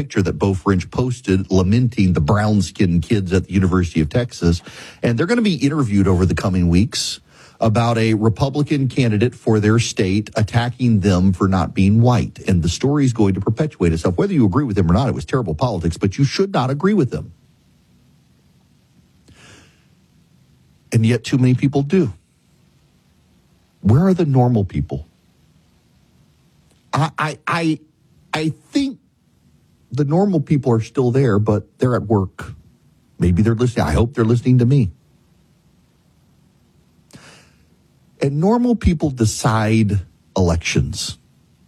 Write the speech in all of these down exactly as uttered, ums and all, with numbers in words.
picture that Beau French posted lamenting the brown-skinned kids at the University of Texas. And they're going to be interviewed over the coming weeks about a Republican candidate for their state attacking them for not being white. And the story is going to perpetuate itself. Whether you agree with him or not, it was terrible politics, but you should not agree with them. And yet too many people do. Where are the normal people? I, I, I, I think the normal people are still there, but they're at work. Maybe they're listening. I hope they're listening to me. And normal people decide elections.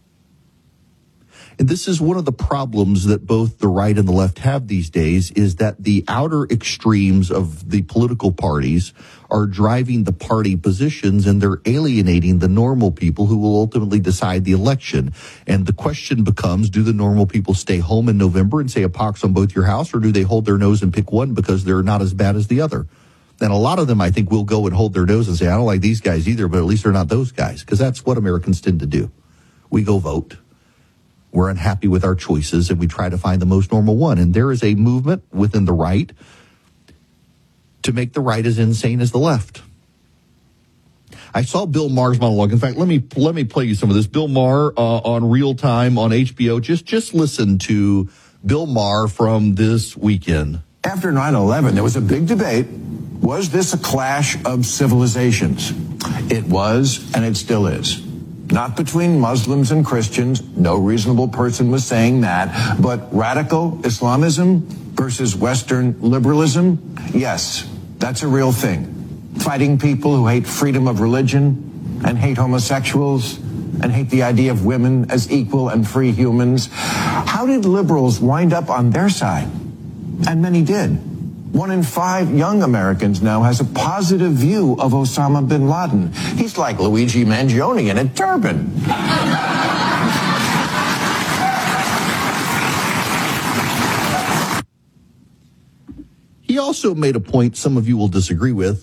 And this is one of the problems that both the right and the left have these days, is that the outer extremes of the political parties are driving the party positions, and they're alienating the normal people who will ultimately decide the election. And the question becomes, do the normal people stay home in November and say a pox on both your house, or do they hold their nose and pick one because they're not as bad as the other? And a lot of them, I think, will go and hold their nose and say, I don't like these guys either, but at least they're not those guys, because that's what Americans tend to do. We go vote. We're unhappy with our choices, and we try to find the most normal one. And there is a movement within the right to make the right as insane as the left. I saw Bill Maher's monologue. In fact, let me let me play you some of this. Bill Maher uh, on Real Time on H B O. Just, just listen to Bill Maher from this weekend. After nine eleven, there was a big debate. Was this a clash of civilizations? It was, and it still is. Not between Muslims and Christians. No reasonable person was saying that. But radical Islamism versus Western liberalism? Yes, that's a real thing. Fighting people who hate freedom of religion and hate homosexuals and hate the idea of women as equal and free humans. How did liberals wind up on their side? And many did. One in five young Americans now has a positive view of Osama bin Laden. He's like Luigi Mangione in a turban. He also made a point some of you will disagree with,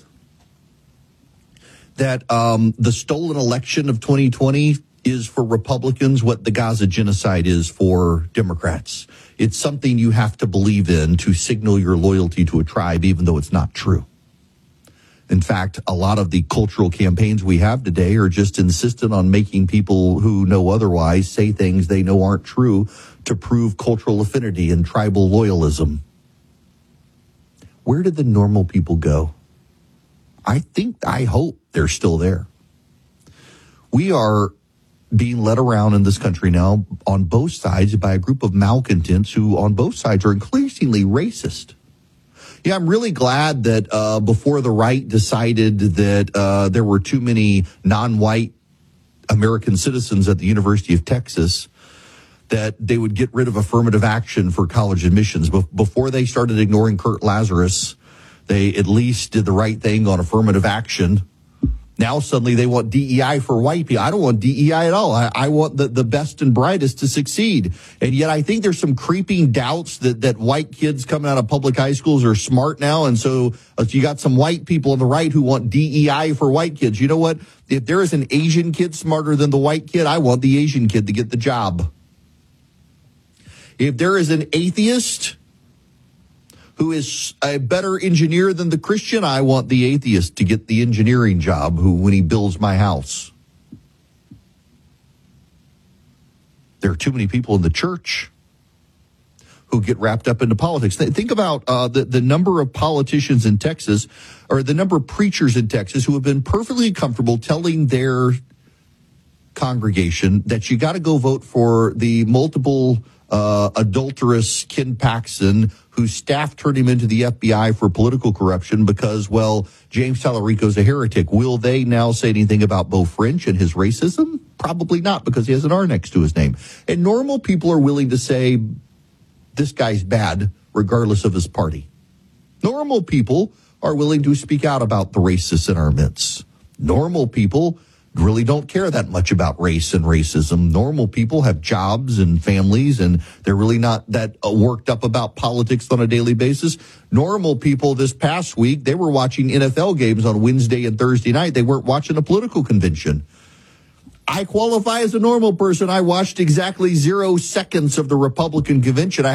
that um, the stolen election of twenty twenty is for Republicans what the Gaza genocide is for Democrats. It's something you have to believe in to signal your loyalty to a tribe, even though it's not true. In fact, a lot of the cultural campaigns we have today are just insistent on making people who know otherwise say things they know aren't true to prove cultural affinity and tribal loyalism. Where did the normal people go? I think, I hope they're still there. We are being led around in this country now on both sides by a group of malcontents who on both sides are increasingly racist. Yeah, I'm really glad that uh, before the right decided that uh, there were too many non-white American citizens at the University of Texas, that they would get rid of affirmative action for college admissions. Be- before they started ignoring Kurt Lazarus, they at least did the right thing on affirmative action. Now suddenly they want D E I for white people. I don't want D E I at all. I, I want the, the best and brightest to succeed. And yet I think there's some creeping doubts that, that white kids coming out of public high schools are smart now. And so uh, you got some white people on the right who want D E I for white kids. You know what? If there is an Asian kid smarter than the white kid, I want the Asian kid to get the job. If there is an atheist who is a better engineer than the Christian, I want the atheist to get the engineering job who when he builds my house. There are too many people in the church who get wrapped up into politics. Think about uh, the, the number of politicians in Texas, or the number of preachers in Texas who have been perfectly comfortable telling their congregation that you got to go vote for the multiple uh, adulterous Ken Paxton, whose staff turned him into the F B I for political corruption because, well, James Tallarico's a heretic. Will they now say anything about Beau French and his racism? Probably not, because he has an R next to his name. And normal people are willing to say, this guy's bad, regardless of his party. Normal people are willing to speak out about the racists in our midst. Normal people really don't care that much about race and racism. Normal people have jobs and families, and they're really not that uh, worked up about politics on a daily basis. Normal people this past week, they were watching N F L games on Wednesday and Thursday night. They weren't watching a political convention. I qualify as a normal person. I watched exactly zero seconds of the Republican convention. I